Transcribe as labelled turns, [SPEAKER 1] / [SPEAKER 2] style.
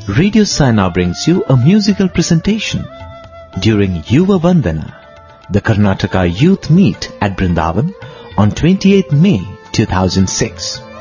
[SPEAKER 1] Radio Sai now brings you a musical presentation. During Yuva Vandana, the Karnataka Youth Meet at Brindavan on 28th May 2006.